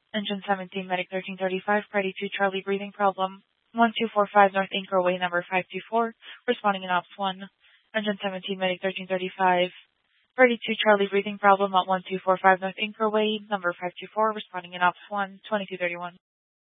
Engine 17, Medic 1335, Party 2, Charlie, breathing problem. 1245 North Anchor Way, number 524, responding in Ops 1. Engine 17, Medic 1335, Party 2, Charlie, breathing problem at 1245 North Anchor Way, number 524, responding in Ops 1, 2231.